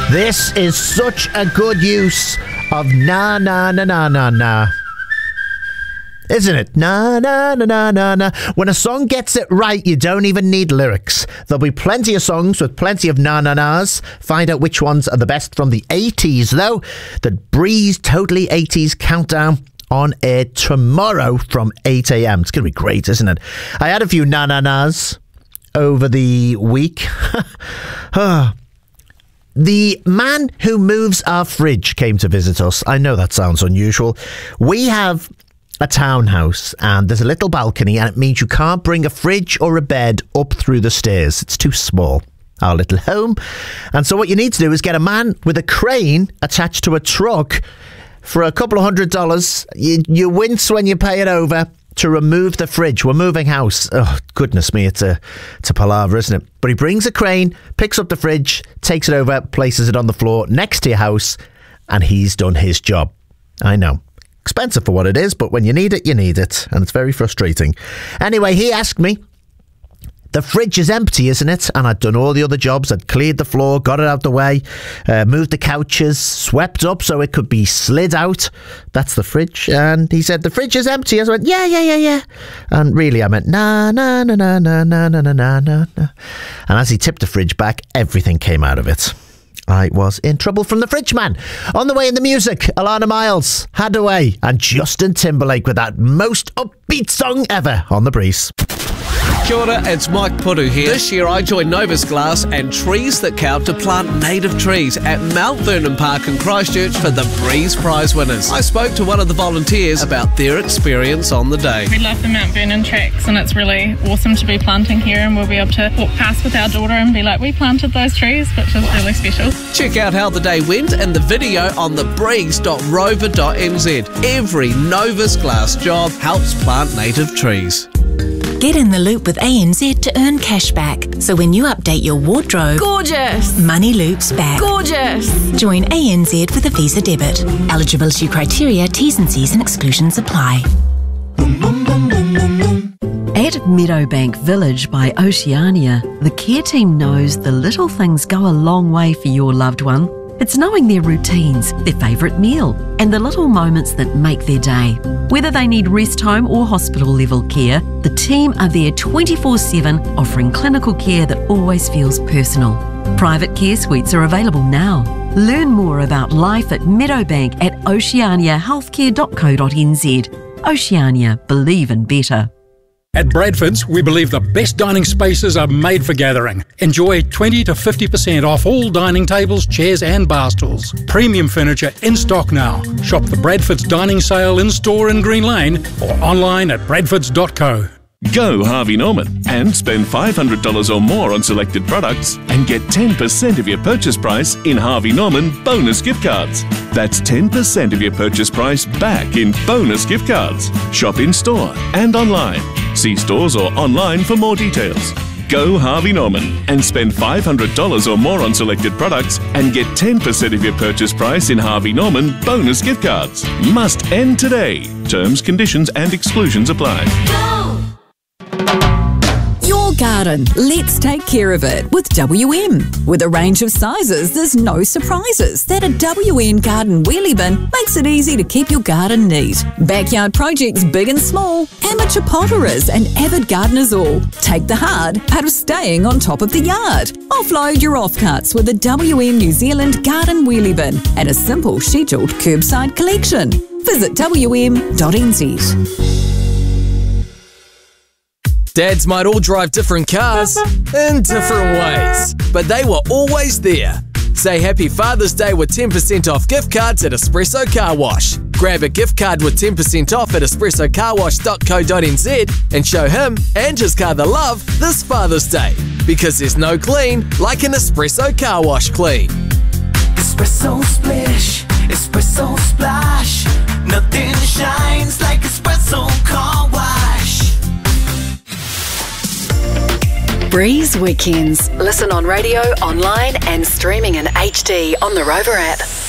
This is such a good use of na na na na na na. Isn't it? Na na na na na na. When a song gets it right, you don't even need lyrics. There'll be plenty of songs with plenty of na na nas. Find out which ones are the best from the 80s, though. The Breeze Totally 80s Countdown on air tomorrow from 8 a.m. It's going to be great, isn't it? I had a few na na nas over the week. The man who moves our fridge came to visit us. I know that sounds unusual. We have a townhouse and there's a little balcony, and it means you can't bring a fridge or a bed up through the stairs. It's too small, our little home. And so what you need to do is get a man with a crane attached to a truck for a couple of $100. You wince when you pay it over to remove the fridge. We're moving house. Oh, goodness me, it's a palaver, isn't it? But he brings a crane, picks up the fridge, takes it over, places it on the floor next to your house, and he's done his job. I know. Expensive for what it is, but when you need it, you need it. And it's very frustrating. Anyway, he asked me, the fridge is empty, isn't it? And I'd done all the other jobs. I'd cleared the floor, got it out the way, moved the couches, swept up so it could be slid out. That's the fridge. And he said, the fridge is empty. I went, yeah. And really, I meant, na, na, na, na, na, na, na, na, na, na. And as he tipped the fridge back, everything came out of it. I was in trouble from the fridge man. On the way in the music, Alana Miles, Had Away, and Justin Timberlake with that most upbeat song ever on The Breeze. Kia ora, it's Mike Puru here. This year I joined Novus Glass and Trees That Count to plant native trees at Mount Vernon Park in Christchurch for the Breeze Prize winners. I spoke to one of the volunteers about their experience on the day. We love the Mount Vernon tracks and it's really awesome to be planting here, and we'll be able to walk past with our daughter and be like, we planted those trees, which is really special. Check out how the day went in the video on thebreeze.rover.nz. Every Novus Glass job helps plant native trees. Get in the loop with ANZ to earn cash back. So when you update your wardrobe, gorgeous, money loops back. Gorgeous. Join ANZ with a Visa debit. Eligibility criteria, T's and C's and exclusions apply. At Meadowbank Village by Oceania, the care team knows the little things go a long way for your loved one. It's knowing their routines, their favourite meal, and the little moments that make their day. Whether they need rest home or hospital level care, the team are there 24/7, offering clinical care that always feels personal. Private care suites are available now. Learn more about life at Meadowbank at oceaniahealthcare.co.nz. Oceania, believe in better. At Bradford's, we believe the best dining spaces are made for gathering. Enjoy 20 to 50% off all dining tables, chairs and bar stools. Premium furniture in stock now. Shop the Bradford's dining sale in-store in Green Lane or online at bradfords.co. Go Harvey Norman and spend $500 or more on selected products and get 10% of your purchase price in Harvey Norman bonus gift cards. That's 10% of your purchase price back in bonus gift cards. Shop in store and online. See stores or online for more details. Go Harvey Norman and spend $500 or more on selected products and get 10% of your purchase price in Harvey Norman bonus gift cards. Must end today. Terms, conditions and exclusions apply. Your garden, let's take care of it with WM. With a range of sizes, there's no surprises that a WM garden wheelie bin makes it easy to keep your garden neat. Backyard projects big and small, amateur potterers and avid gardeners all. Take the hard out of staying on top of the yard. Offload your offcuts with a WM New Zealand garden wheelie bin and a simple scheduled curbside collection. Visit wm.nz. Dads might all drive different cars in different ways, but they were always there. Say Happy Father's Day with 10% off gift cards at Espresso Car Wash. Grab a gift card with 10% off at espressocarwash.co.nz and show him and his car the love this Father's Day, because there's no clean like an Espresso Car Wash clean. Espresso splish, espresso splash. Nothing shines like Espresso Car Wash. Breeze Weekends. Listen on radio, online and streaming in HD on the Rover app.